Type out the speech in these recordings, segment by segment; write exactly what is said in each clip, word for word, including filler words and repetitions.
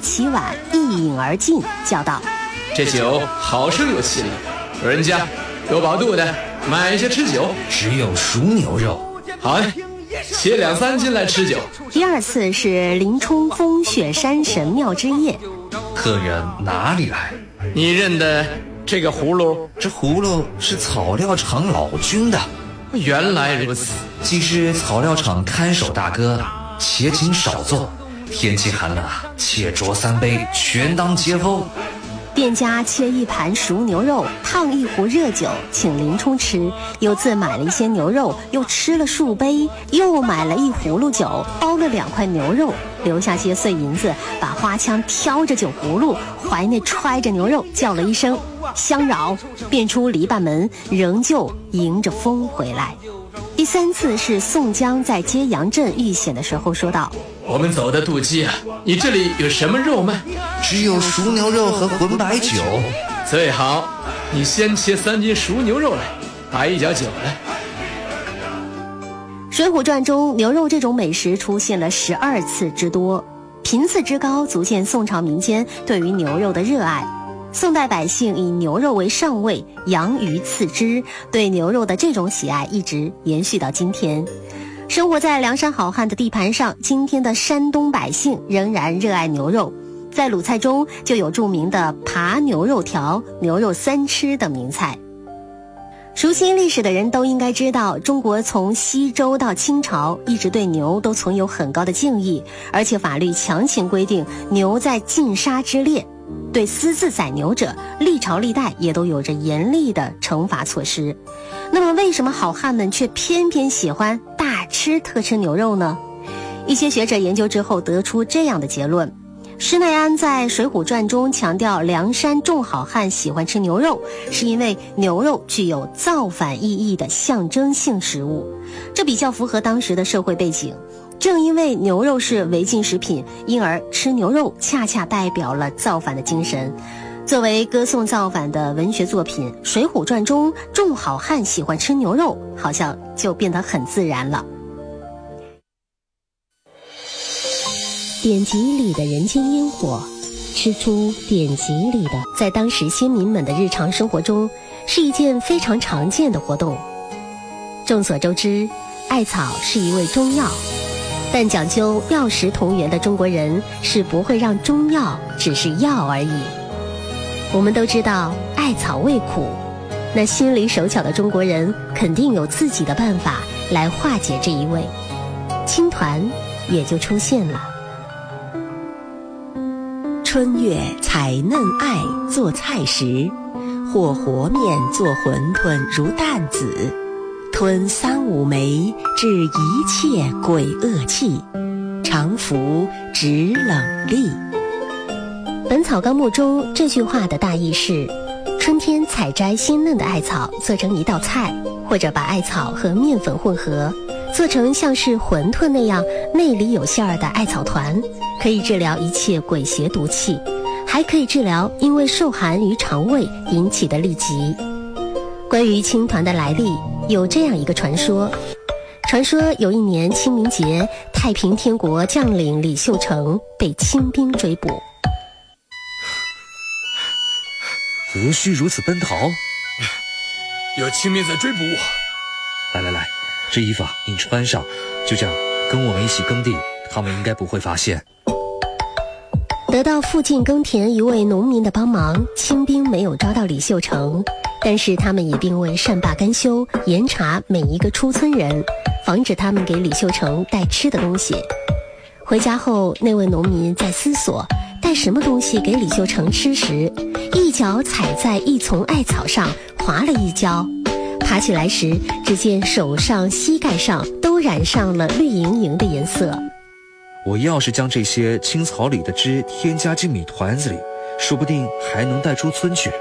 起碗，一饮而尽，叫道： 这酒好生有气力，老人家有饱肚的，买些吃酒。 只有熟牛肉。 好嘞，切两三斤来吃酒。 第二次是林冲封雪山神庙之夜， 客人哪里来？ 你认得这个葫芦？ 这葫芦是草料厂老君的。 原来如此， 既是草料厂看守大哥，且请少坐。天气寒冷啊，且酌三杯，全当接风。 店家切一盘熟牛肉，烫一壶热酒，请林冲吃，又自买了一些牛肉，又吃了数杯，又买了一葫芦酒，包了两块牛肉，留下些碎银子，把花枪挑着酒葫芦，怀内揣着牛肉，叫了一声相扰，便出篱笆门，仍旧迎着风回来。第三次是宋江在揭阳镇遇险的时候说道： 我们走的渡鸡啊，你这里有什么肉卖？ 只有熟牛肉和浑白酒。 最好你先切三斤熟牛肉来，摆一角酒来。 水浒传中牛肉这种美食出现了十二次之多，频次之高足见宋朝民间对于牛肉的热爱。宋代百姓以牛肉为上位，羊鱼次之，对牛肉的这种喜爱一直延续到今天。生活在梁山好汉的地盘上，今天的山东百姓仍然热爱牛肉，在鲁菜中就有著名的扒牛肉条、牛肉三吃等名菜。熟悉历史的人都应该知道，中国从西周到清朝一直对牛都存有很高的敬意，而且法律强行规定牛在禁杀之列，对私自宰牛者历朝历代也都有着严厉的惩罚措施。那么为什么好汉们却偏偏喜欢大吃特吃牛肉呢？一些学者研究之后得出这样的结论：施耐庵在《水浒传》中强调梁山众好汉喜欢吃牛肉，是因为牛肉具有造反意义的象征性食物，这比较符合当时的社会背景。正因为牛肉是违禁食品，因而吃牛肉恰恰代表了造反的精神。作为歌颂造反的文学作品，《水浒传》中众好汉喜欢吃牛肉，好像就变得很自然了。典籍里的人间烟火，吃出典籍里的，在当时先民们的日常生活中是一件非常常见的活动。众所周知，艾草是一味中药，但讲究药食同源的中国人是不会让中药只是药而已。我们都知道艾草味苦，那心里手巧的中国人肯定有自己的办法来化解这一味，青团也就出现了。 春月采嫩艾做菜时，或和面做馄饨如担子，吞三五枚治一切鬼恶气，常服止冷痢。 本草纲目中这句话的大意是，春天采摘新嫩的艾草做成一道菜，或者把艾草和面粉混合，做成像是馄饨那样内里有馅儿的艾草团，可以治疗一切鬼邪毒气，还可以治疗因为受寒于肠胃引起的痢疾。关于青团的来历，有这样一个传说。传说有一年清明节，太平天国将领李秀成被清兵追捕。 何须如此奔逃？ 有清兵在追捕我。 来来来，这衣服你穿上，就这样跟我们一起耕地，他们应该不会发现。 得到附近耕田一位农民的帮忙，清兵没有抓到李秀成，但是他们也并未善罢甘休，严查每一个出村人，防止他们给李秀成带吃的东西。回家后，那位农民在思索带什么东西给李秀成吃时，一脚踩在一丛艾草上，滑了一跤，爬起来时，只见手上、膝盖上都染上了绿莹莹的颜色。 我要是将这些青草里的汁添加进米团子里，说不定还能带出村去。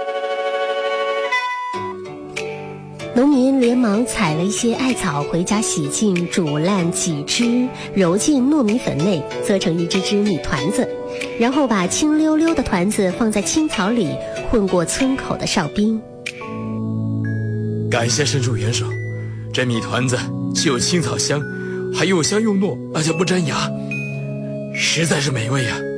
农民连忙采了一些艾草回家洗净、煮烂、挤汁，揉进糯米粉内，做成一只只米团子，然后把青溜溜的团子放在青草里，混过村口的哨兵。 感谢伸出援手，这米团子既有青草香，还又香又糯，而且不粘牙，实在是美味呀、啊。